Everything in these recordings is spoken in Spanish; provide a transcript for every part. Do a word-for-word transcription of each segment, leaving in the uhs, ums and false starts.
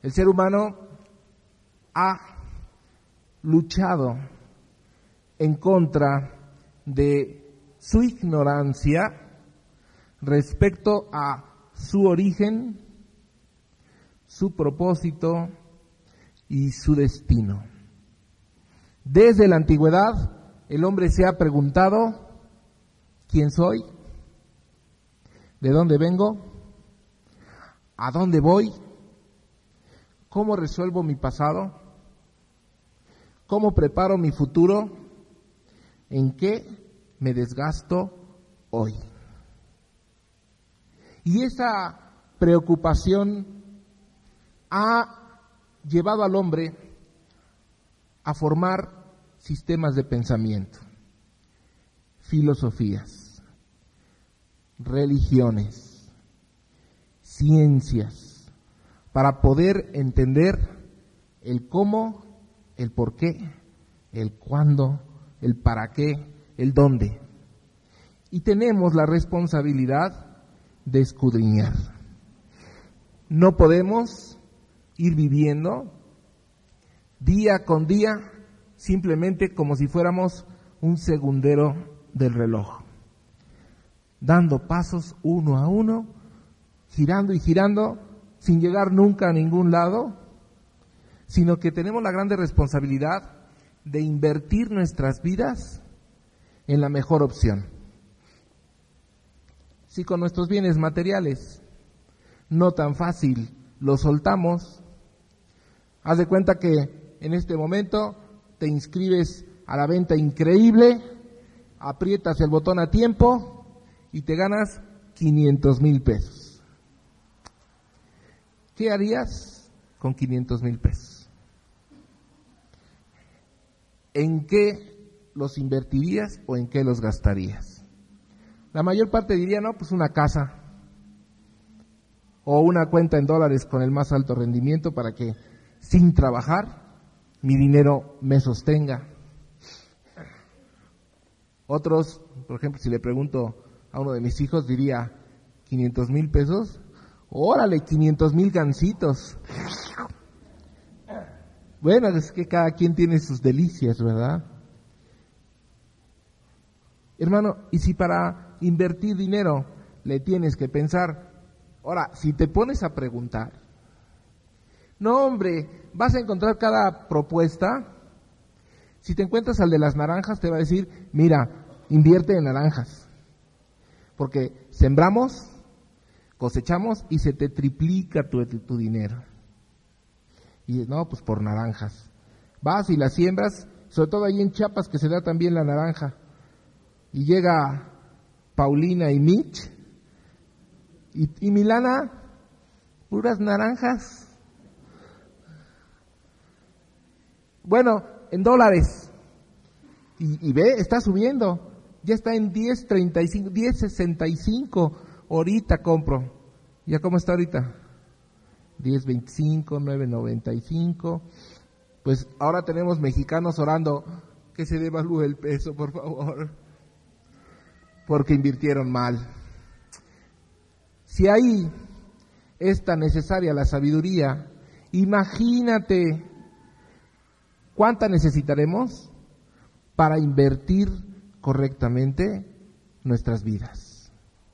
El ser humano ha luchado en contra de su ignorancia respecto a su origen, su propósito y su destino. Desde la antigüedad, el hombre se ha preguntado: ¿quién soy? ¿De dónde vengo? ¿A dónde voy? ¿Cómo resuelvo mi pasado? ¿Cómo preparo mi futuro? ¿En qué me desgasto hoy? Y esa preocupación ha llevado al hombre a formar sistemas de pensamiento, filosofías, religiones, ciencias, para poder entender el cómo, el por qué, el cuándo, el para qué, el dónde. Y tenemos la responsabilidad de escudriñar. No podemos ir viviendo día con día simplemente como si fuéramos un segundero del reloj, dando pasos uno a uno, girando y girando sin llegar nunca a ningún lado, sino que tenemos la grande responsabilidad de invertir nuestras vidas en la mejor opción. Si con nuestros bienes materiales no tan fácil los soltamos, haz de cuenta que en este momento te inscribes a la venta increíble, aprietas el botón a tiempo y te ganas quinientos mil pesos. ¿Qué harías con quinientos mil pesos? ¿En qué los invertirías o en qué los gastarías? La mayor parte diría, no, pues una casa o una cuenta en dólares con el más alto rendimiento para que sin trabajar mi dinero me sostenga. Otros, por ejemplo, si le pregunto a uno de mis hijos, diría, ¿quinientos mil pesos? Órale, quinientos mil gancitos. Bueno, es que cada quien tiene sus delicias, ¿verdad? Hermano, y si para invertir dinero le tienes que pensar, ahora, si te pones a preguntar, no hombre, vas a encontrar cada propuesta. Si te encuentras al de las naranjas, te va a decir, mira, invierte en naranjas, porque sembramos, cosechamos y se te triplica tu, tu dinero. Y no, pues por naranjas. Vas y las siembras, sobre todo ahí en Chiapas que se da también la naranja. Y llega Paulina y Mitch, y, y Milana, puras naranjas. Bueno, en dólares. Y, y ve, está subiendo. Ya está en diez treinta y cinco, diez sesenta y cinco. Ahorita compro. ¿Ya cómo está ahorita? diez veinticinco, nueve noventa y cinco. Pues ahora tenemos mexicanos orando que se devalúe el peso, por favor, porque invirtieron mal. Si ahí es tan necesaria la sabiduría, imagínate cuánta necesitaremos para invertir correctamente nuestras vidas.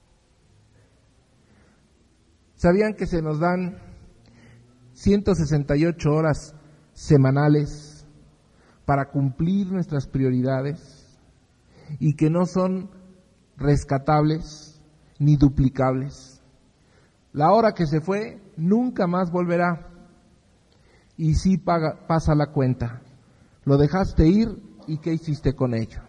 ¿Sabían que se nos dan ciento sesenta y ocho horas semanales para cumplir nuestras prioridades y que no son rescatables ni duplicables? La hora que se fue nunca más volverá y sí paga, pasa la cuenta. Lo dejaste ir y ¿qué hiciste con ello?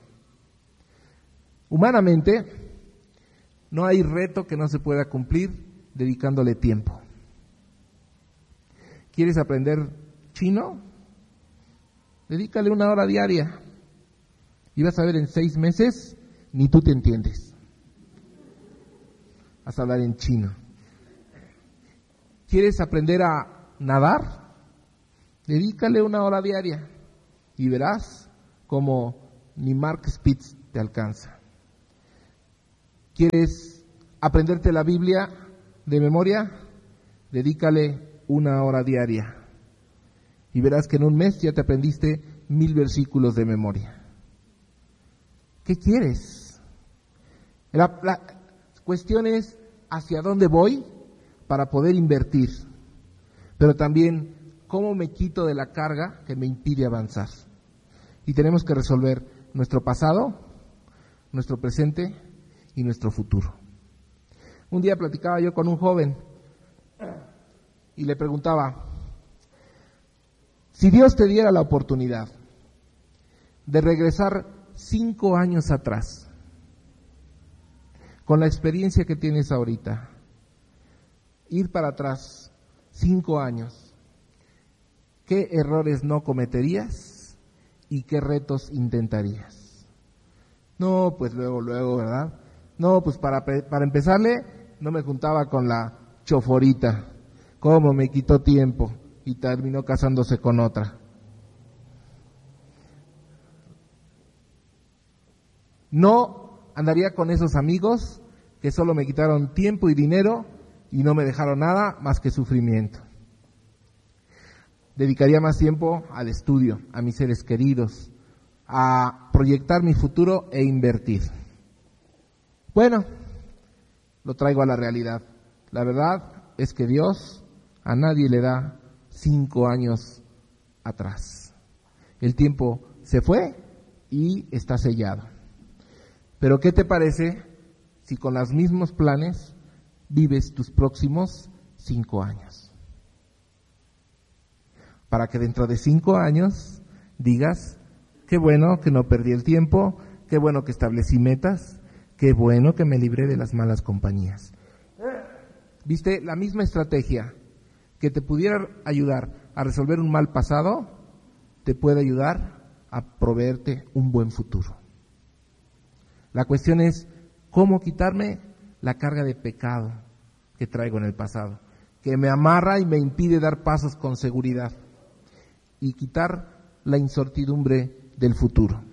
Humanamente no hay reto que no se pueda cumplir dedicándole tiempo. ¿Quieres aprender chino? Dedícale una hora diaria y vas a ver en seis meses ni tú te entiendes. Vas a hablar en chino. ¿Quieres aprender a nadar? Dedícale una hora diaria y verás como ni Mark Spitz te alcanza. ¿Quieres aprenderte la Biblia de memoria? Dedícale una hora diaria y verás que en un mes ya te aprendiste mil versículos de memoria. ¿Qué quieres? La, la cuestión es hacia dónde voy para poder invertir, pero también cómo me quito de la carga que me impide avanzar. Y tenemos que resolver nuestro pasado, nuestro presente y nuestro futuro. Un día platicaba yo con un joven y le preguntaba, si Dios te diera la oportunidad de regresar cinco años atrás, con la experiencia que tienes ahorita, ir para atrás cinco años, ¿qué errores no cometerías y qué retos intentarías? No, pues luego, luego, ¿verdad? No, pues para, para empezarle, no me juntaba con la choforita. Cómo me quitó tiempo y terminó casándose con otra. No andaría con esos amigos que solo me quitaron tiempo y dinero y no me dejaron nada más que sufrimiento. Dedicaría más tiempo al estudio, a mis seres queridos, a proyectar mi futuro e invertir. Bueno, lo traigo a la realidad. La verdad es que Dios a nadie le da cinco años atrás. El tiempo se fue y está sellado. Pero ¿qué te parece si con los mismos planes vives tus próximos cinco años? Para que dentro de cinco años digas, qué bueno que no perdí el tiempo, qué bueno que establecí metas, qué bueno que me libré de las malas compañías. ¿Viste? La misma estrategia que te pudiera ayudar a resolver un mal pasado, te puede ayudar a proveerte un buen futuro. La cuestión es, ¿cómo quitarme la carga de pecado que traigo en el pasado? Que me amarra y me impide dar pasos con seguridad. Y quitar la incertidumbre del futuro.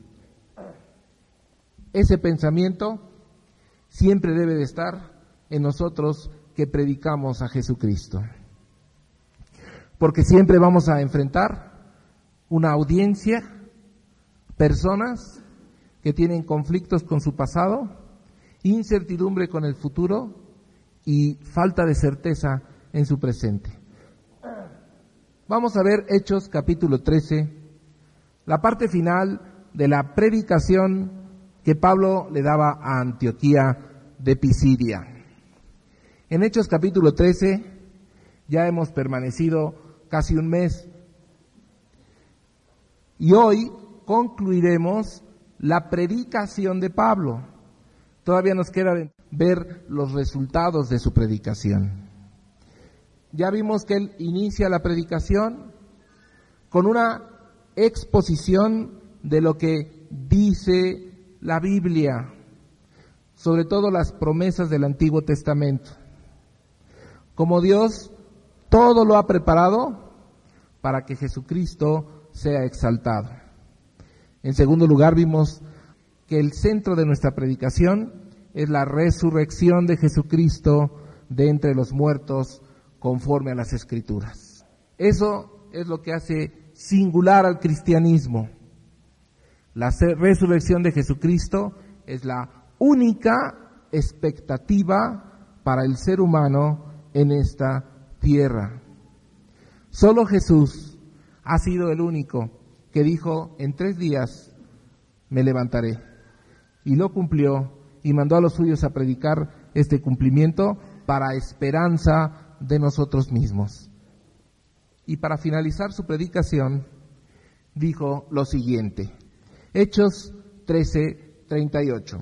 Ese pensamiento siempre debe de estar en nosotros que predicamos a Jesucristo. Porque siempre vamos a enfrentar una audiencia, personas que tienen conflictos con su pasado, incertidumbre con el futuro y falta de certeza en su presente. Vamos a ver Hechos capítulo trece, la parte final de la predicación que Pablo le daba a Antioquía de Pisidia. En Hechos capítulo trece ya hemos permanecido casi un mes y hoy concluiremos la predicación de Pablo. Todavía nos queda ver los resultados de su predicación. Ya vimos que él inicia la predicación con una exposición de lo que dice la Biblia, sobre todo las promesas del Antiguo Testamento. Como Dios todo lo ha preparado para que Jesucristo sea exaltado. En segundo lugar, vimos que el centro de nuestra predicación es la resurrección de Jesucristo de entre los muertos, conforme a las Escrituras. Eso es lo que hace singular al cristianismo. La resurrección de Jesucristo es la única expectativa para el ser humano en esta tierra. Solo Jesús ha sido el único que dijo, en tres días me levantaré. Y lo cumplió y mandó a los suyos a predicar este cumplimiento para esperanza de nosotros mismos. Y para finalizar su predicación, dijo lo siguiente, Hechos trece, treinta y ocho.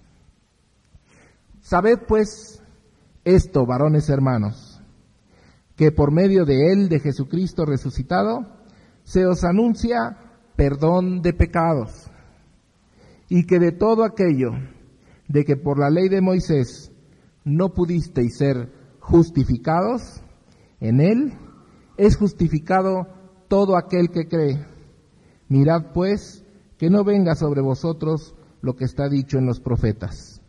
Sabed pues esto, varones hermanos, que por medio de él, de Jesucristo resucitado, se os anuncia perdón de pecados, y que de todo aquello de que por la ley de Moisés no pudisteis ser justificados, en él es justificado todo aquel que cree. Mirad pues que no venga sobre vosotros lo que está dicho en los profetas.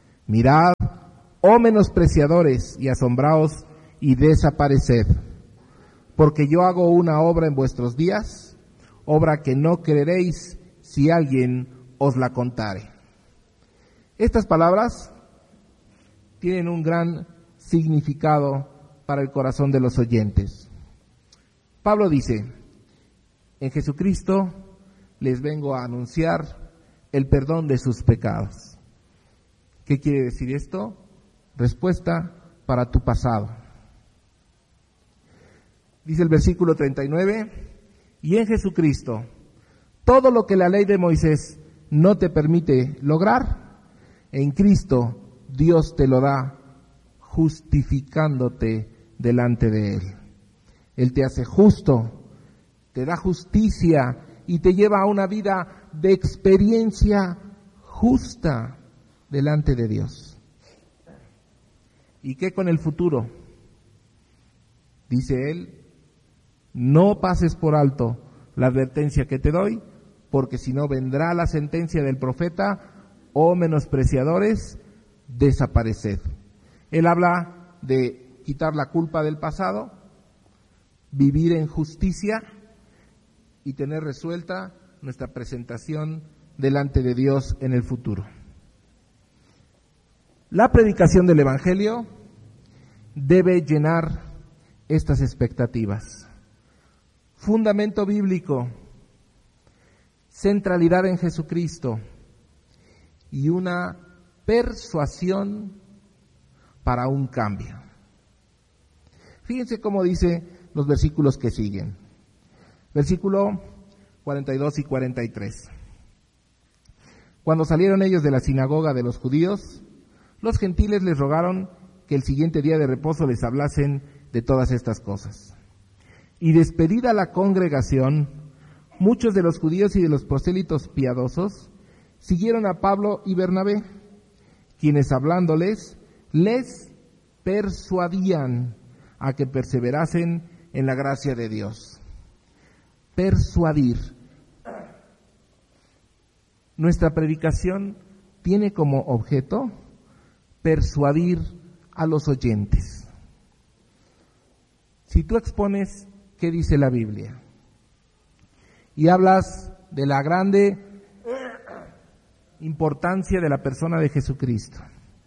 Mirad, oh menospreciadores, y asombraos y desapareced, porque yo hago una obra en vuestros días, obra que no creeréis si alguien os la contare. Estas palabras tienen un gran significado para el corazón de los oyentes. Pablo dice: en Jesucristo les vengo a anunciar el perdón de sus pecados. ¿Qué quiere decir esto? Respuesta para tu pasado. Dice el versículo treinta y nueve: y en Jesucristo todo lo que la ley de Moisés no te permite lograr, en Cristo Dios te lo da, justificándote delante de Él. Él te hace justo, te da justicia y te lleva a una vida de experiencia justa delante de Dios. ¿Y qué con el futuro? Dice Él: no pases por alto la advertencia que te doy, porque si no vendrá la sentencia del profeta, oh menospreciadores, desapareced. Él habla de quitar la culpa del pasado, vivir en justicia y tener resuelta nuestra presentación delante de Dios en el futuro. La predicación del Evangelio debe llenar estas expectativas. Fundamento bíblico, centralidad en Jesucristo y una persuasión para un cambio. Fíjense cómo dice los versículos que siguen. Versículo cuarenta y dos y cuarenta y tres. Cuando salieron ellos de la sinagoga de los judíos, los gentiles les rogaron que el siguiente día de reposo les hablasen de todas estas cosas. Y despedida la congregación, muchos de los judíos y de los prosélitos piadosos siguieron a Pablo y Bernabé, quienes hablándoles les persuadían a que perseverasen en la gracia de Dios. Persuadir. Nuestra predicación tiene como objeto persuadir a los oyentes. Si tú expones qué dice la Biblia y hablas de la grande importancia de la persona de Jesucristo,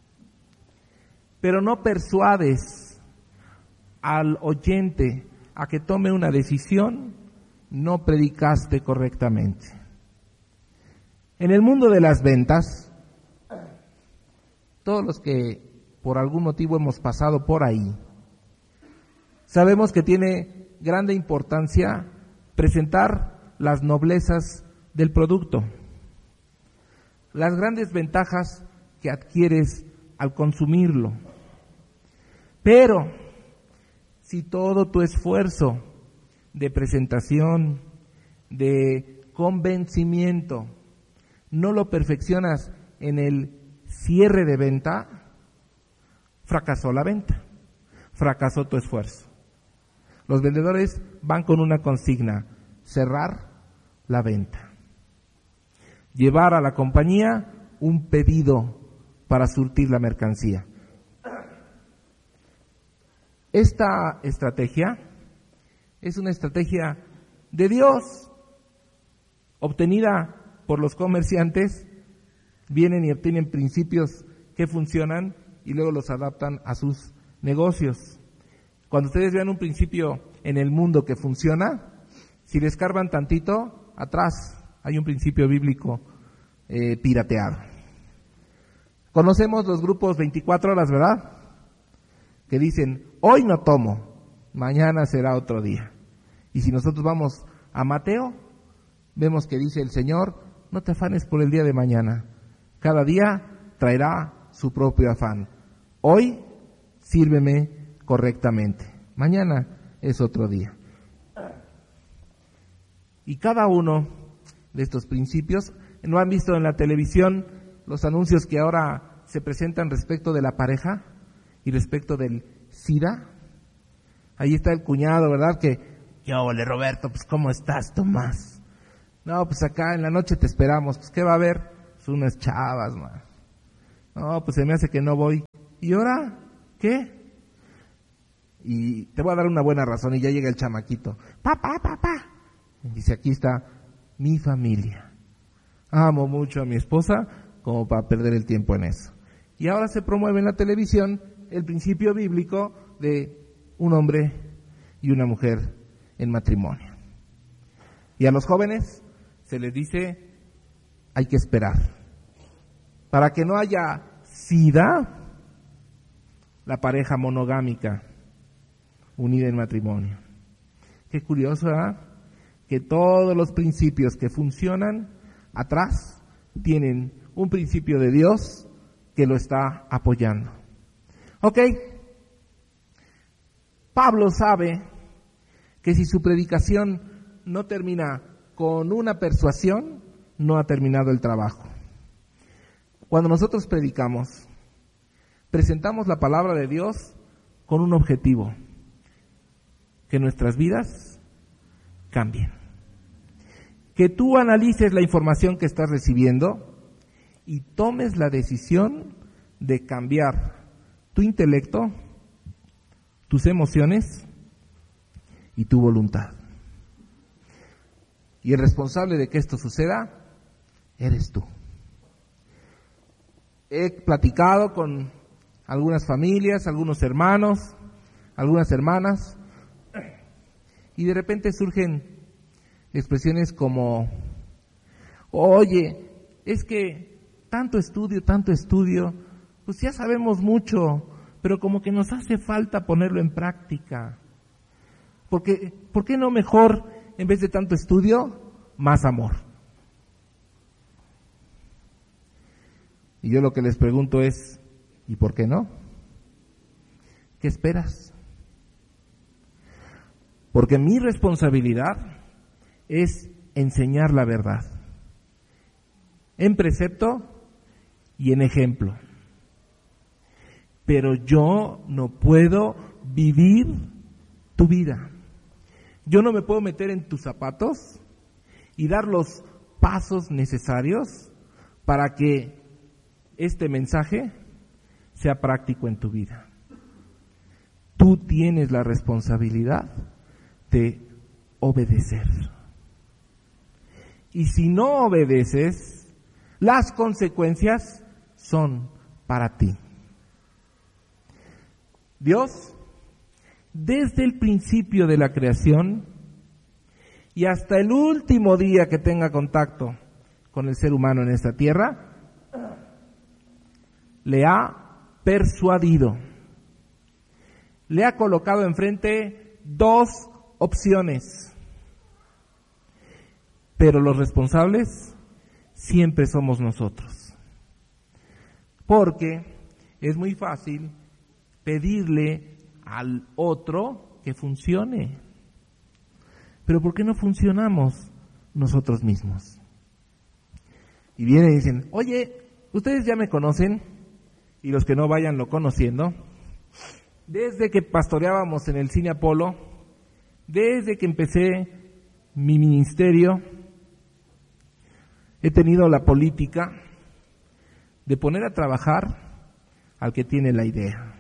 pero no persuades al oyente a que tome una decisión, no predicaste correctamente. En el mundo de las ventas, todos los que por algún motivo hemos pasado por ahí, sabemos que tiene grande importancia presentar las noblezas del producto, las grandes ventajas que adquieres al consumirlo. Pero si todo tu esfuerzo de presentación, de convencimiento, no lo perfeccionas en el cierre de venta, fracasó la venta, fracasó tu esfuerzo. Los vendedores van con una consigna: cerrar la venta, llevar a la compañía un pedido para surtir la mercancía. Esta estrategia es una estrategia de Dios, obtenida por los comerciantes. Vienen y obtienen principios que funcionan y luego los adaptan a sus negocios. Cuando ustedes vean un principio en el mundo que funciona, si le escarban tantito, atrás hay un principio bíblico eh, pirateado. Conocemos los grupos veinticuatro horas, ¿verdad? Que dicen: hoy no tomo, mañana será otro día. Y si nosotros vamos a Mateo, vemos que dice el Señor: no te afanes por el día de mañana, cada día traerá su propio afán. Hoy sírveme correctamente, mañana es otro día. Y cada uno de estos principios, ¿no han visto en la televisión los anuncios que ahora se presentan respecto de la pareja y respecto del SIDA? Ahí está el cuñado, ¿verdad? Que, yo, ole Roberto, pues ¿cómo estás, Tomás? No, pues acá en la noche te esperamos. Pues ¿qué va a haber? Pues unas chavas, man. No, pues se me hace que no voy. ¿Y ahora qué? y te voy a dar una buena razón, y ya llega el chamaquito. Papá, papá. Y dice, aquí está mi familia. Amo mucho a mi esposa como para perder el tiempo en eso. Y ahora se promueve en la televisión el principio bíblico de un hombre y una mujer en matrimonio. Y a los jóvenes se les dice, hay que esperar. Para que no haya sida, la pareja monogámica unida en matrimonio. Qué curioso, ¿verdad? Que todos los principios que funcionan atrás tienen un principio de Dios que lo está apoyando. Ok, Pablo sabe que si su predicación no termina con una persuasión, no ha terminado el trabajo. Cuando nosotros predicamos, presentamos la palabra de Dios con un objetivo: que nuestras vidas cambien. Que tú analices la información que estás recibiendo y tomes la decisión de cambiar tu intelecto, tus emociones y tu voluntad. Y el responsable de que esto suceda eres tú. He platicado con algunas familias, algunos hermanos, algunas hermanas, y de repente surgen expresiones como, oye, es que tanto estudio, tanto estudio, pues ya sabemos mucho, pero como que nos hace falta ponerlo en práctica. Porque, ¿por qué no mejor, en vez de tanto estudio, más amor? Y yo lo que les pregunto es, ¿y por qué no? ¿Qué esperas? Porque mi responsabilidad es enseñar la verdad, en precepto y en ejemplo. Pero yo no puedo vivir tu vida. Yo no me puedo meter en tus zapatos y dar los pasos necesarios para que este mensaje sea práctico en tu vida. Tú tienes la responsabilidad de obedecer. Y si no obedeces, las consecuencias son para ti. Dios, desde el principio de la creación y hasta el último día que tenga contacto con el ser humano en esta tierra, le ha persuadido, le ha colocado enfrente dos opciones, pero los responsables siempre somos nosotros, porque es muy fácil pedirle al otro que funcione, pero ¿por qué no funcionamos nosotros mismos? Y vienen y dicen, oye, ustedes ya me conocen, y los que no vayan lo conociendo, desde que pastoreábamos en el Cine Apolo, desde que empecé mi ministerio, he tenido la política de poner a trabajar al que tiene la idea.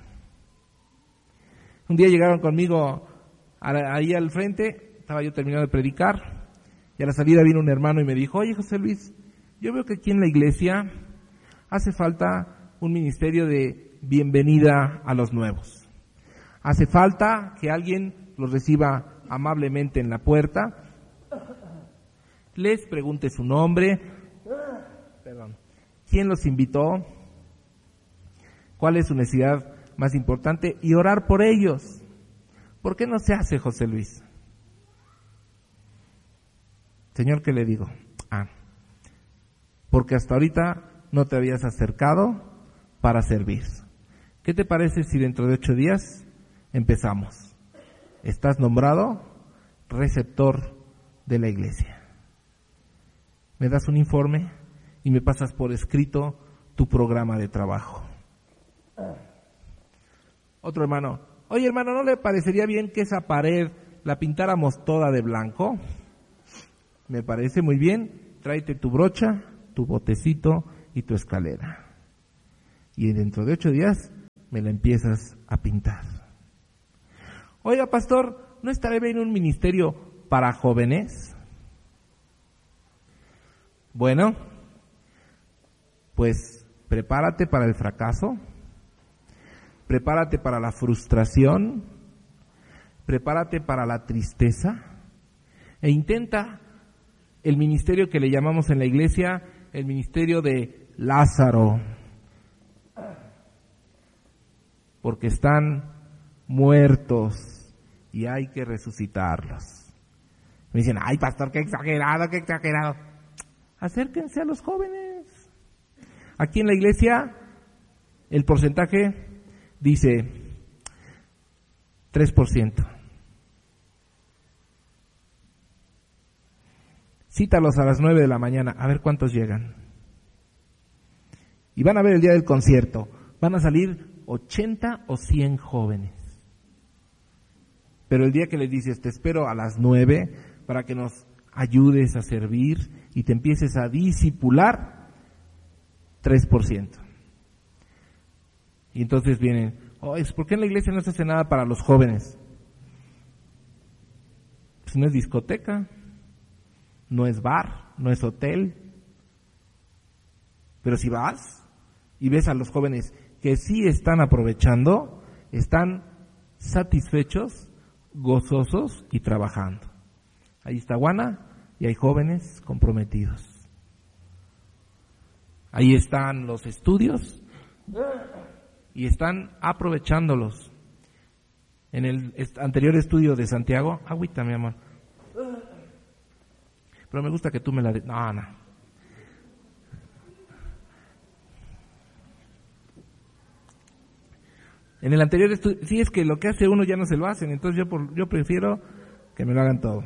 Un día llegaron conmigo ahí al frente, estaba yo terminando de predicar, y a la salida vino un hermano y me dijo, oye José Luis, yo veo que aquí en la iglesia hace falta un ministerio de bienvenida a los nuevos. Hace falta que alguien los reciba amablemente en la puerta, les pregunte su nombre, perdón, quién los invitó, cuál es su necesidad más importante y orar por ellos. ¿Por qué no se hace, José Luis? Señor, ¿qué le digo? Ah, porque hasta ahorita no te habías acercado para servir. ¿Qué te parece si dentro de ocho días empezamos? Estás nombrado receptor de la iglesia. Me das un informe y me pasas por escrito tu programa de trabajo. Otro hermano, oye hermano, ¿no le parecería bien que esa pared la pintáramos toda de blanco? Me parece muy bien, tráete tu brocha, tu botecito y tu escalera. Y dentro de ocho días me la empiezas a pintar. Oiga, pastor, ¿no estaré bien un ministerio para jóvenes? Bueno, pues prepárate para el fracaso, prepárate para la frustración, prepárate para la tristeza e intenta el ministerio que le llamamos en la iglesia el ministerio de Lázaro, porque están muertos y hay que resucitarlos. Me dicen, ay pastor, qué exagerado, qué exagerado. Acérquense a los jóvenes. Aquí en la iglesia el porcentaje dice tres por ciento. Cítalos a las nueve de la mañana, a ver cuántos llegan. Y van a ver el día del concierto. Van a salir ochenta o cien jóvenes. Pero el día que les dices, te espero a las nueve para que nos ayudes a servir y te empieces a discipular, tres por ciento. Y entonces vienen, oh, ¿por qué en la iglesia no se hace nada para los jóvenes? Pues no es discoteca, no es bar, no es hotel. Pero si vas y ves a los jóvenes que sí están aprovechando, están satisfechos, gozosos y trabajando. Ahí está Juana y hay jóvenes comprometidos. Ahí están los estudios y están aprovechándolos. En el anterior estudio de Santiago, agüita mi amor, pero me gusta que tú me la des. No, no. En el anterior estudio, sí, es que lo que hace uno ya no se lo hacen, entonces yo por, yo prefiero que me lo hagan todo.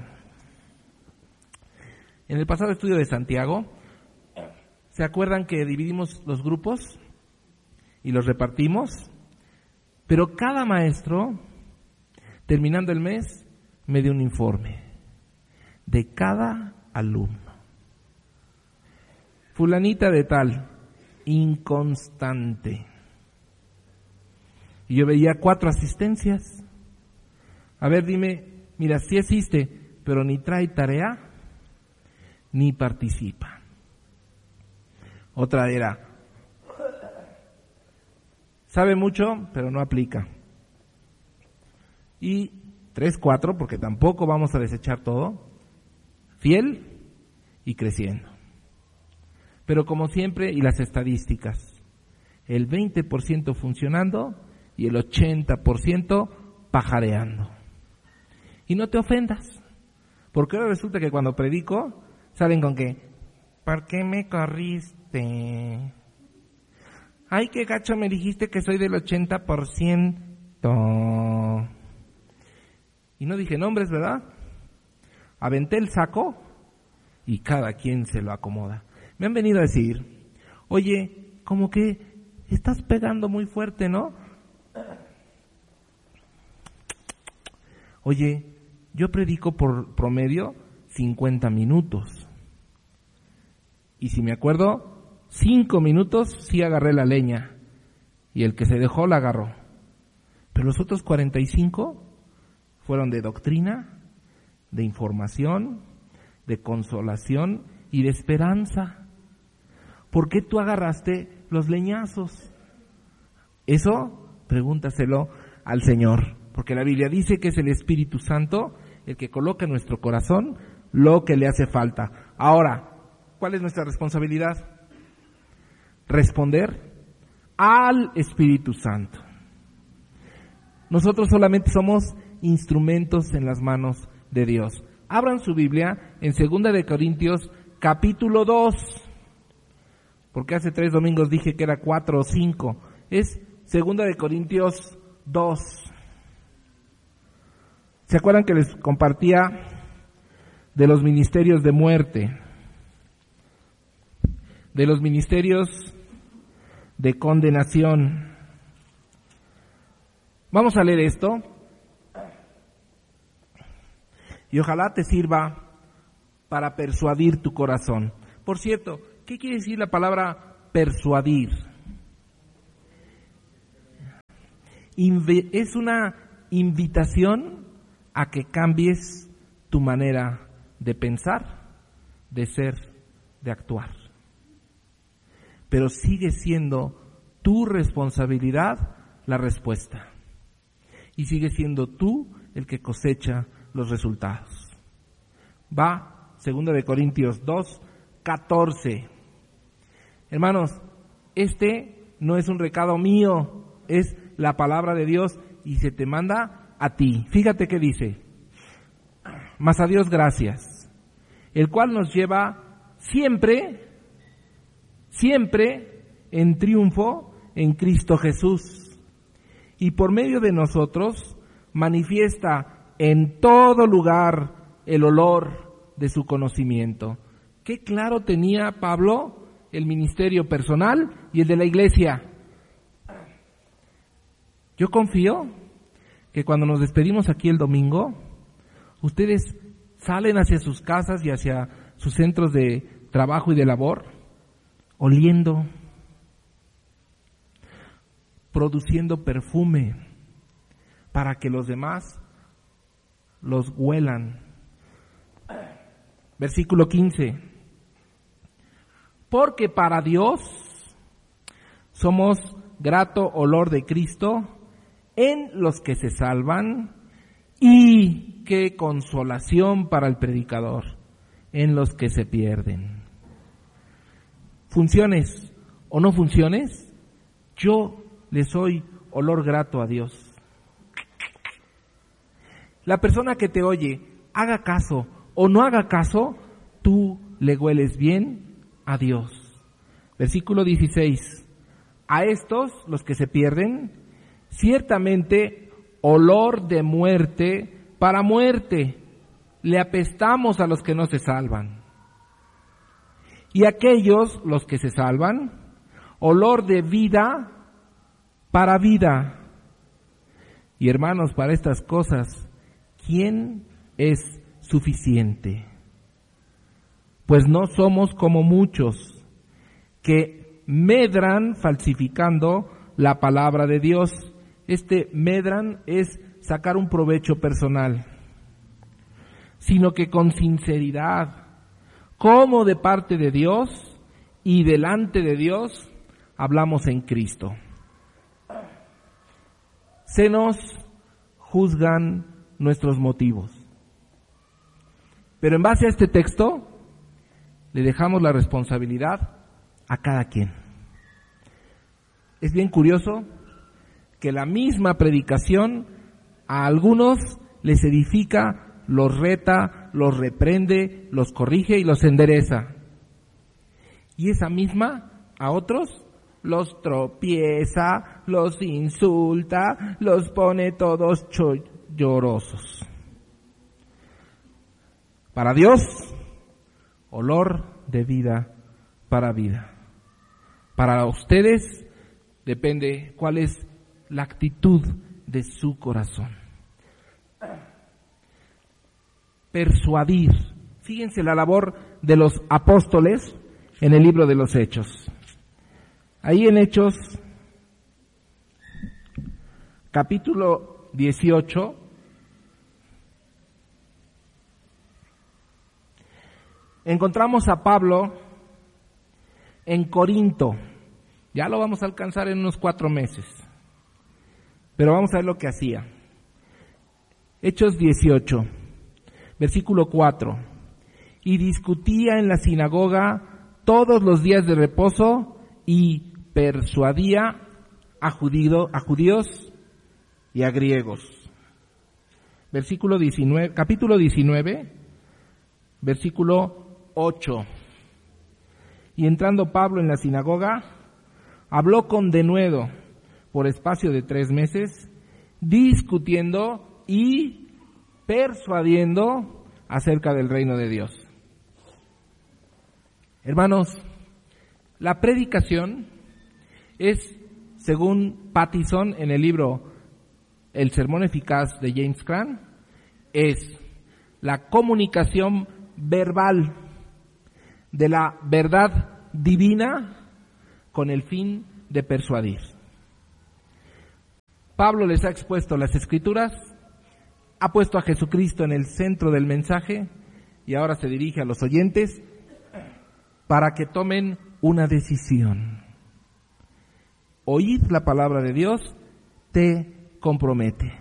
En el pasado estudio de Santiago, ¿se acuerdan que dividimos los grupos y los repartimos? Pero cada maestro, terminando el mes, me dio un informe de cada alumno. Fulanita de tal, inconstante. Y yo veía cuatro asistencias. A ver, dime, mira, sí asiste, pero ni trae tarea, ni participa. Otra era, sabe mucho, pero no aplica. Y tres, cuatro, porque tampoco vamos a desechar todo, fiel y creciendo. Pero como siempre, y las estadísticas, el veinte por ciento funcionando y el ochenta por ciento pajareando. Y no te ofendas, porque ahora resulta que cuando predico, salen con que, ¿por qué me corriste? Ay, qué gacho, me dijiste que soy del ochenta por ciento. Y no dije nombres, ¿verdad? Aventé el saco y cada quien se lo acomoda. Me han venido a decir, oye, como que estás pegando muy fuerte, ¿no? Oye, yo predico por promedio cincuenta minutos. Y si me acuerdo, cinco minutos sí agarré la leña. Y el que se dejó la agarró. Pero los otros cuarenta y cinco fueron de doctrina, de información, de consolación y de esperanza. ¿Por qué tú agarraste los leñazos? Eso, pregúntaselo al Señor, porque la Biblia dice que es el Espíritu Santo el que coloca en nuestro corazón lo que le hace falta. Ahora, ¿cuál es nuestra responsabilidad? Responder al Espíritu Santo. Nosotros solamente somos instrumentos en las manos de Dios. Abran su Biblia en Segunda de Corintios capítulo dos, porque hace tres domingos dije que era cuatro o cinco. Es Segunda de Corintios dos. ¿Se acuerdan que les compartía de los ministerios de muerte? De los ministerios de condenación. Vamos a leer esto. Y ojalá te sirva para persuadir tu corazón. Por cierto, ¿qué quiere decir la palabra persuadir? Inve- es una invitación a que cambies tu manera de pensar, de ser, de actuar. Pero sigue siendo tu responsabilidad la respuesta. Y sigue siendo tú el que cosecha los resultados. Va, segunda de Corintios dos, catorce. Hermanos, este no es un recado mío, es la palabra de Dios y se te manda a ti. Fíjate qué dice. Mas a Dios gracias, el cual nos lleva siempre, siempre en triunfo en Cristo Jesús. Y por medio de nosotros manifiesta en todo lugar el olor de su conocimiento. Qué claro tenía Pablo el ministerio personal y el de la iglesia. Yo confío que cuando nos despedimos aquí el domingo, ustedes salen hacia sus casas y hacia sus centros de trabajo y de labor, oliendo, produciendo perfume para que los demás los huelan. Versículo quince. Porque para Dios somos grato olor de Cristo en los que se salvan, y qué consolación para el predicador en los que se pierden. Funciones o no funciones, yo le soy olor grato a Dios. La persona que te oye, haga caso o no haga caso, tú le hueles bien a Dios. Versículo dieciséis. A estos, los que se pierden, ciertamente olor de muerte para muerte le apestamos a los que no se salvan. Y aquellos, los que se salvan, olor de vida para vida. Y hermanos, para estas cosas, ¿quién es suficiente? Pues no somos como muchos que medran falsificando la palabra de Dios. Este medran es sacar un provecho personal, sino que con sinceridad, como de parte de Dios y delante de Dios, hablamos en Cristo. Se nos juzgan nuestros motivos. Pero en base a este texto, le dejamos la responsabilidad a cada quien. Es bien curioso que la misma predicación a algunos les edifica, los reta, los reprende, los corrige y los endereza. Y esa misma a otros los tropieza, los insulta, los pone todos llorosos. Para Dios, olor de vida para vida. Para ustedes depende cuál es la actitud de su corazón. Persuadir. Fíjense la labor de los apóstoles en el libro de los Hechos. Ahí en Hechos, capítulo dieciocho, encontramos a Pablo en Corinto. Ya lo vamos a alcanzar en unos cuatro meses. Pero vamos a ver lo que hacía. Hechos dieciocho, versículo cuatro. Y discutía en la sinagoga todos los días de reposo y persuadía a, judío, a judíos y a griegos. Versículo diecinueve, capítulo diecinueve, versículo ocho. Y entrando Pablo en la sinagoga, habló con denuedo por espacio de tres meses, discutiendo y persuadiendo acerca del reino de Dios. Hermanos, la predicación es, según Pattison en el libro El Sermón Eficaz de James Cran, es la comunicación verbal de la verdad divina con el fin de persuadir. Pablo les ha expuesto las Escrituras, ha puesto a Jesucristo en el centro del mensaje y ahora se dirige a los oyentes para que tomen una decisión. Oír la palabra de Dios te compromete.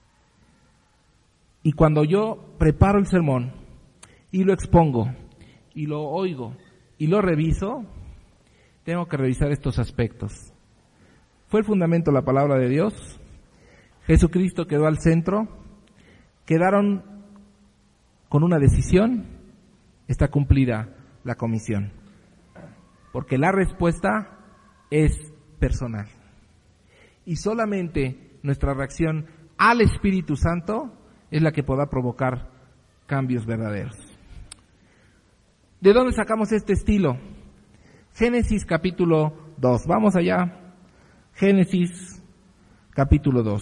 Y cuando yo preparo el sermón y lo expongo y lo oigo y lo reviso, tengo que revisar estos aspectos. ¿Fue el fundamento la palabra de Dios? ¿Jesucristo quedó al centro? ¿Quedaron con una decisión? Está cumplida la comisión. Porque la respuesta es personal. Y solamente nuestra reacción al Espíritu Santo es la que podrá provocar cambios verdaderos. ¿De dónde sacamos este estilo? Génesis capítulo dos. Vamos allá. Génesis capítulo dos.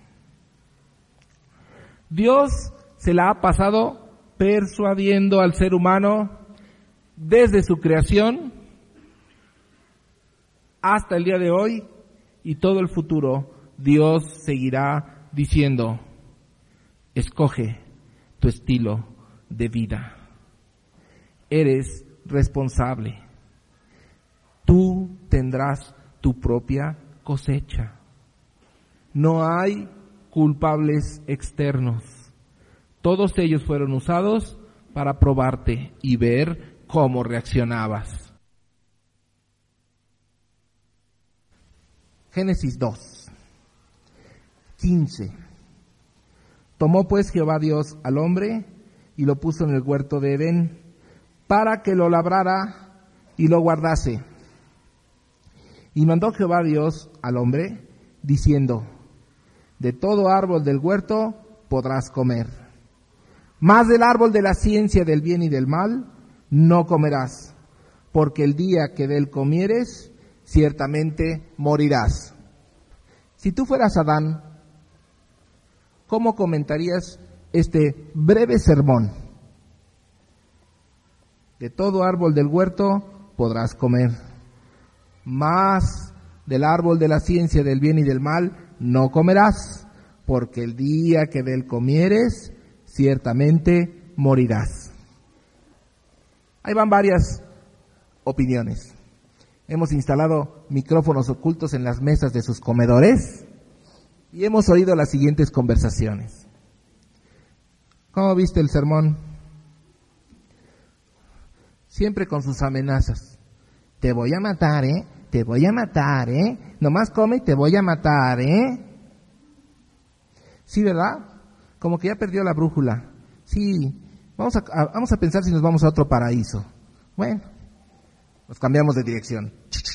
Dios se la ha pasado persuadiendo al ser humano desde su creación hasta el día de hoy y todo el futuro. Dios seguirá diciendo: escoge tu estilo de vida. Eres responsable. Tú tendrás tu propia cosecha. No hay culpables externos. Todos ellos fueron usados para probarte y ver cómo reaccionabas. Génesis dos, quince. Tomó pues Jehová Dios al hombre y lo puso en el huerto de Edén para que lo labrara y lo guardase. Y mandó Jehová Dios al hombre diciendo: de todo árbol del huerto podrás comer, mas del árbol de la ciencia del bien y del mal no comerás, porque el día que de él comieres, ciertamente morirás. Si tú fueras Adán, ¿cómo comentarías este breve sermón? De todo árbol del huerto podrás comer, mas del árbol de la ciencia del bien y del mal no comerás, porque el día que de él comieres, ciertamente morirás. Ahí van varias opiniones. Hemos instalado micrófonos ocultos en las mesas de sus comedores y hemos oído las siguientes conversaciones. ¿Cómo viste el sermón? Siempre con sus amenazas. Te voy a matar, ¿eh? Te voy a matar, ¿eh? Nomás come y te voy a matar, ¿eh? Sí, ¿verdad? Como que ya perdió la brújula. Sí, vamos a, a, vamos a pensar si nos vamos a otro paraíso. Bueno, nos cambiamos de dirección.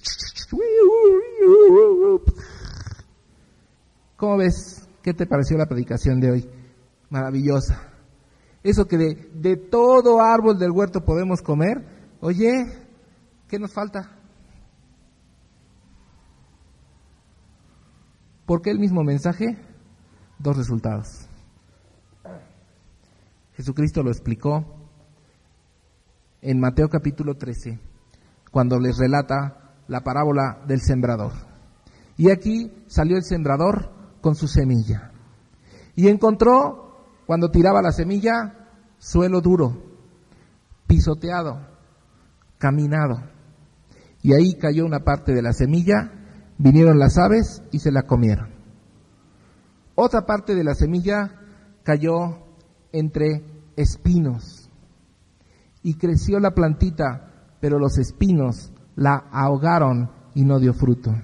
¿Cómo ves? ¿Qué te pareció la predicación de hoy? Maravillosa. Eso que de, de todo árbol del huerto podemos comer. Oye, ¿qué nos falta? ¿Por qué el mismo mensaje? Dos resultados. Jesucristo lo explicó en Mateo capítulo trece, cuando les relata la parábola del sembrador. Y aquí salió el sembrador con su semilla. Y encontró, cuando tiraba la semilla, suelo duro, pisoteado, caminado. Y ahí cayó una parte de la semilla, vinieron las aves y se la comieron. Otra parte de la semilla cayó entre espinos y creció la plantita, pero los espinos la ahogaron y no dio fruto.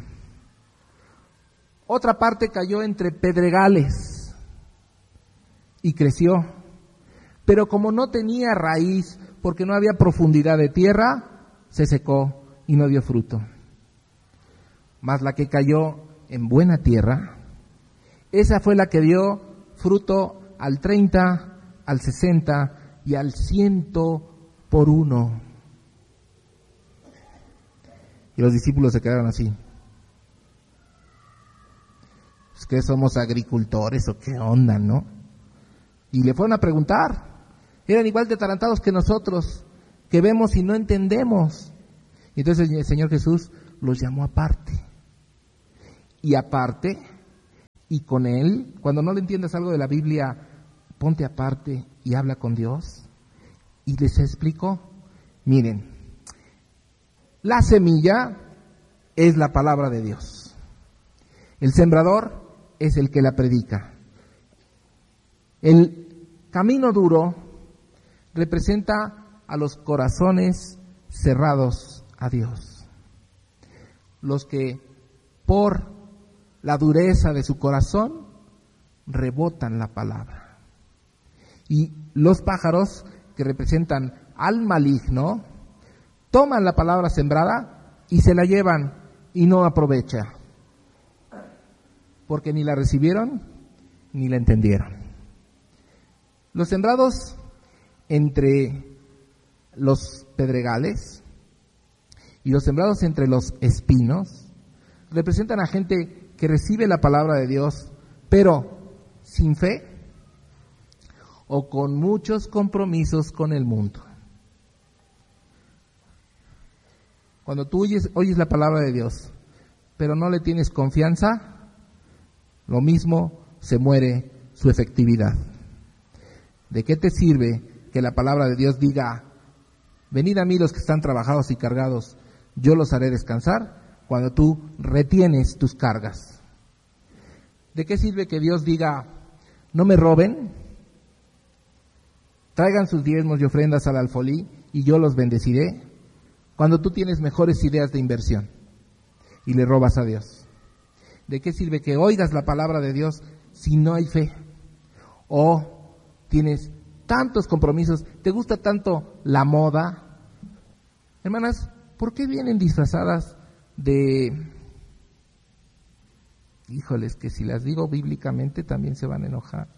Otra parte cayó entre pedregales y creció, pero como no tenía raíz, porque no había profundidad de tierra, se secó y no dio fruto. Mas la que cayó en buena tierra, esa fue la que dio fruto al treinta, al sesenta y al ciento por uno. Y los discípulos se quedaron así. ¿Es que somos agricultores o qué onda, no? Y le fueron a preguntar. Eran igual de atarantados que nosotros, que vemos y no entendemos. Y entonces el Señor Jesús los llamó aparte. Y aparte, y con Él. Cuando no le entiendas algo de la Biblia, ponte aparte y habla con Dios. Y les explico, miren, la semilla es la palabra de Dios. El sembrador es el que la predica. El camino duro representa a los corazones cerrados a Dios. Los que por la dureza de su corazón rebotan la palabra. Y los pájaros, que representan al maligno, toman la palabra sembrada y se la llevan y no aprovecha, porque ni la recibieron ni la entendieron. Los sembrados entre los pedregales y los sembrados entre los espinos representan a gente que recibe la palabra de Dios, pero sin fe o con muchos compromisos con el mundo. Cuando tú oyes, oyes la palabra de Dios, pero no le tienes confianza, lo mismo se muere su efectividad. ¿De qué te sirve que la palabra de Dios diga, venid a mí los que están trabajados y cargados, yo los haré descansar, cuando tú retienes tus cargas? ¿De qué sirve que Dios diga, no me roben, traigan sus diezmos y ofrendas al alfolí y yo los bendeciré, cuando tú tienes mejores ideas de inversión y le robas a Dios? ¿De qué sirve que oigas la palabra de Dios si no hay fe? O tienes tantos compromisos, te gusta tanto la moda. Hermanas, ¿por qué vienen disfrazadas de... Híjoles, que si las digo bíblicamente también se van a enojar.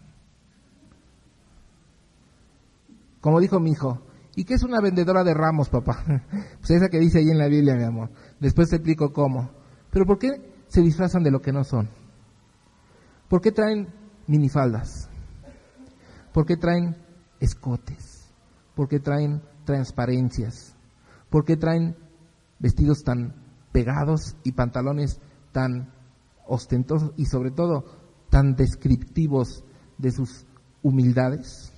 Como dijo mi hijo, ¿y qué es una vendedora de ramos, papá? Pues esa que dice ahí en la Biblia, mi amor. Después te explico cómo. Pero ¿por qué se disfrazan de lo que no son? ¿Por qué traen minifaldas? ¿Por qué traen escotes? ¿Por qué traen transparencias? ¿Por qué traen vestidos tan pegados y pantalones tan ostentosos y sobre todo tan descriptivos de sus humildades?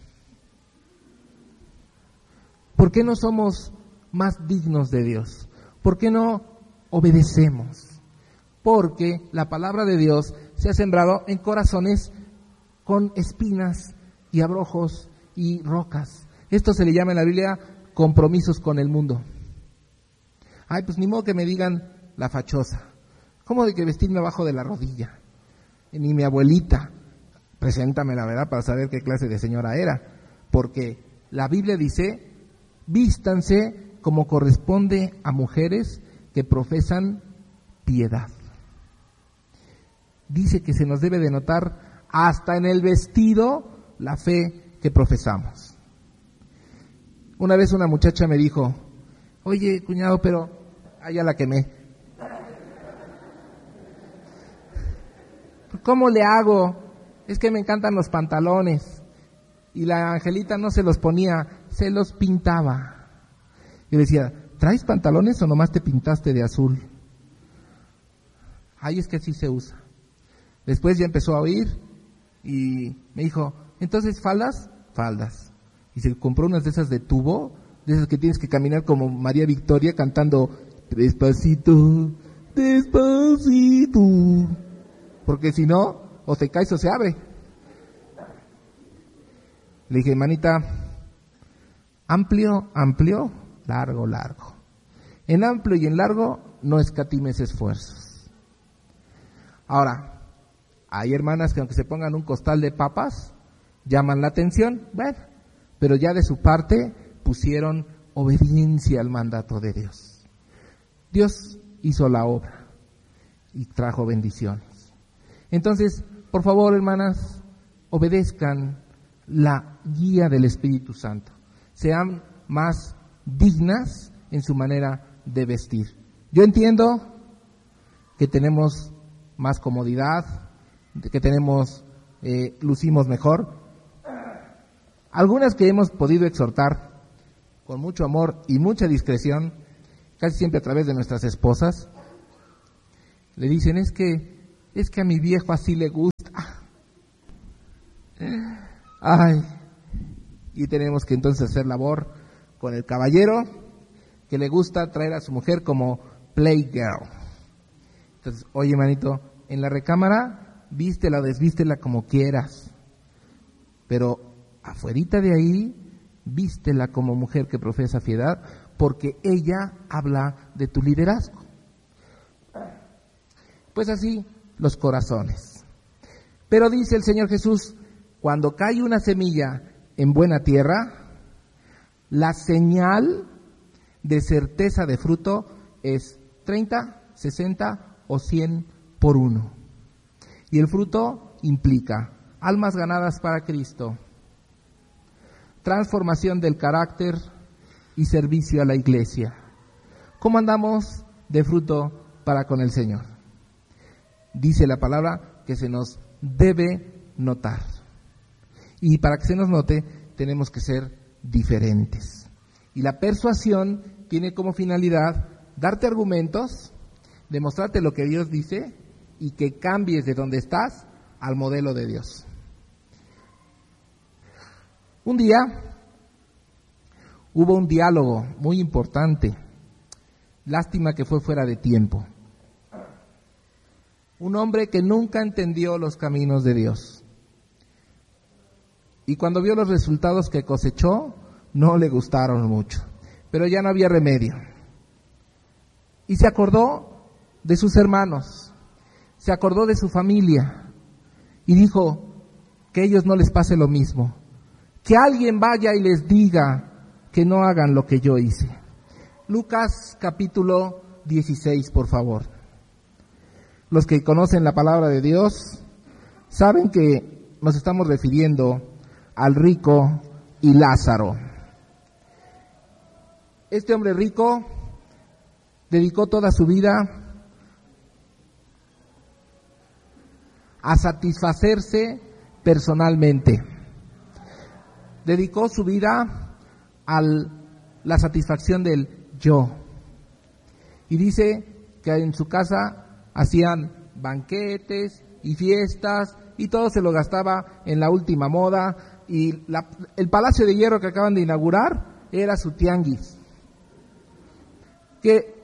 ¿Por qué no somos más dignos de Dios? ¿Por qué no obedecemos? Porque la palabra de Dios se ha sembrado en corazones con espinas y abrojos y rocas. Esto se le llama en la Biblia compromisos con el mundo. Ay, pues ni modo que me digan la fachosa. ¿Cómo de que vestirme abajo de la rodilla? Ni mi abuelita. Preséntame la verdad para saber qué clase de señora era. Porque la Biblia dice, vístanse como corresponde a mujeres que profesan piedad. Dice que se nos debe de notar hasta en el vestido la fe que profesamos. Una vez una muchacha me dijo, oye, cuñado, pero allá la quemé. ¿Cómo le hago? Es que me encantan los pantalones. Y la Angelita no se los ponía, se los pintaba. Y le decía, ¿traes pantalones o nomás te pintaste de azul? Ay, es que así se usa. Después ya empezó a oír y me dijo, ¿entonces faldas? Faldas. Y se compró unas de esas de tubo, de esas que tienes que caminar como María Victoria cantando despacito, despacito. Porque si no, o se cae o se abre. Le dije, manita, amplio, amplio, largo, largo. En amplio y en largo no escatimes esfuerzos. Ahora, hay hermanas que aunque se pongan un costal de papas, llaman la atención, bueno, pero ya de su parte pusieron obediencia al mandato de Dios. Dios hizo la obra y trajo bendiciones. Entonces, por favor, hermanas, obedezcan la guía del Espíritu Santo. Sean más dignas en su manera de vestir. Yo entiendo que tenemos más comodidad, que tenemos, eh, lucimos mejor. Algunas que hemos podido exhortar con mucho amor y mucha discreción, casi siempre a través de nuestras esposas, le dicen, es que, es que a mi viejo así le gusta. Ay, y tenemos que entonces hacer labor con el caballero que le gusta traer a su mujer como playgirl. Entonces, oye, manito, en la recámara, vístela o desvístela como quieras, pero afuerita de ahí, vístela como mujer que profesa piedad, porque ella habla de tu liderazgo. Pues así, los corazones. Pero dice el Señor Jesús, cuando cae una semilla en buena tierra, la señal de certeza de fruto es treinta, sesenta o cien por uno. Y el fruto implica almas ganadas para Cristo, transformación del carácter y servicio a la iglesia. ¿Cómo andamos de fruto para con el Señor? Dice la palabra que se nos debe notar. Y para que se nos note, tenemos que ser diferentes. Y la persuasión tiene como finalidad darte argumentos, demostrarte lo que Dios dice y que cambies de donde estás al modelo de Dios. Un día hubo un diálogo muy importante. Lástima que fue fuera de tiempo. Un hombre que nunca entendió los caminos de Dios. Y cuando vio los resultados que cosechó, no le gustaron mucho. Pero ya no había remedio. Y se acordó de sus hermanos, se acordó de su familia y dijo que a ellos no les pase lo mismo. Que alguien vaya y les diga que no hagan lo que yo hice. Lucas capítulo dieciséis, por favor. Los que conocen la palabra de Dios saben que nos estamos refiriendo al rico y Lázaro. Este hombre rico dedicó toda su vida a satisfacerse personalmente. Dedicó su vida a la satisfacción del yo. Y dice que en su casa hacían banquetes y fiestas y todo se lo gastaba en la última moda. Y la, el Palacio de Hierro que acaban de inaugurar era su tianguis. ¿Qué?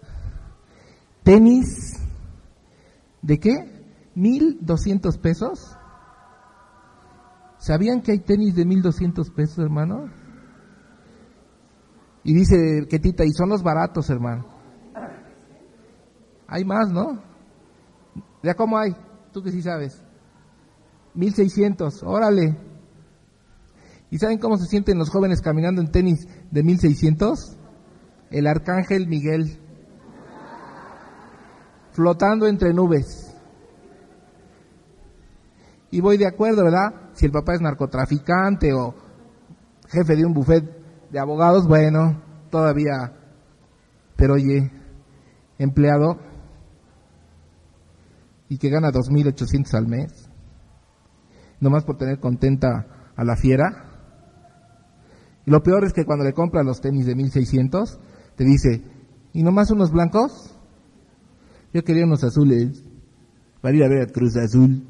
¿Tenis? ¿De qué? ¿Mil doscientos pesos? ¿Sabían que hay tenis de mil doscientos pesos, hermano? Y dice Ketita, y son los baratos, hermano. Hay más, ¿no? ¿Ya cómo hay? Tú que sí sabes. Mil seiscientos, órale. ¿Y saben cómo se sienten los jóvenes caminando en tenis de mil seiscientos? El arcángel Miguel, flotando entre nubes. Y voy de acuerdo, ¿verdad? Si el papá es narcotraficante o jefe de un bufet de abogados, bueno, todavía. Pero oye, empleado y que gana dos mil ochocientos al mes, nomás por tener contenta a la fiera. Y lo peor es que cuando le compras los tenis de mil seiscientos, te dice, ¿y nomás unos blancos? Yo quería unos azules para ir a ver a Cruz Azul.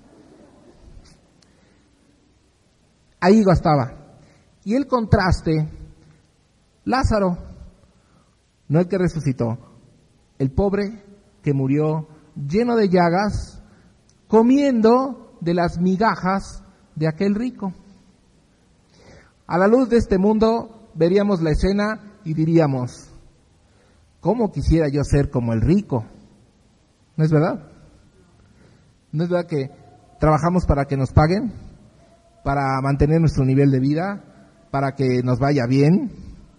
Ahí gastaba. Y el contraste, Lázaro, no el que resucitó, el pobre que murió lleno de llagas, comiendo de las migajas de aquel rico. A la luz de este mundo veríamos la escena y diríamos, ¿cómo quisiera yo ser como el rico? ¿No es verdad? ¿No es verdad que trabajamos para que nos paguen? Para mantener nuestro nivel de vida, para que nos vaya bien.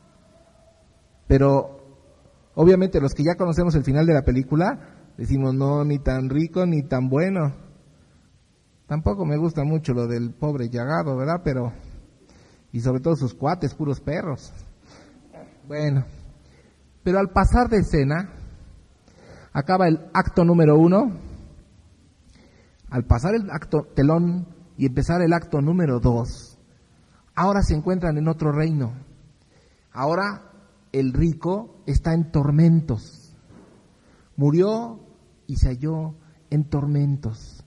Pero obviamente los que ya conocemos el final de la película, decimos, no, ni tan rico ni tan bueno. Tampoco me gusta mucho lo del pobre llagado, ¿verdad? Pero, y sobre todo sus cuates, puros perros. Bueno, pero al pasar de escena, acaba el acto número uno. Al pasar el acto telón y empezar el acto número dos, ahora se encuentran en otro reino. Ahora el rico está en tormentos. Murió y se halló en tormentos.